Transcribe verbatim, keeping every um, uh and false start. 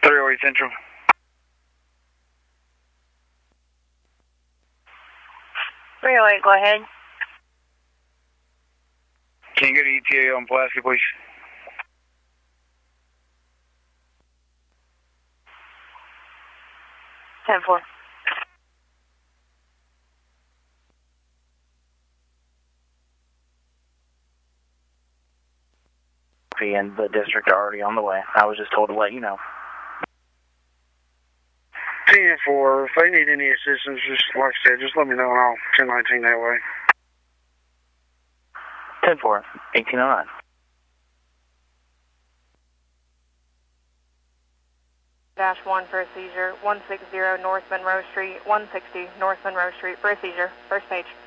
three oh eight Central. three oh eight, go ahead. Can you go to E T A on Pulaski, please? ten four. And the district are already on the way. I was just told to let you know. ten four, if they need any assistance, just like I said, just let me know and I'll ten nineteen that way. ten four, eighteen oh nine. Dash one for a seizure, one sixty North Monroe Street, one sixty North Monroe Street for a seizure. First page.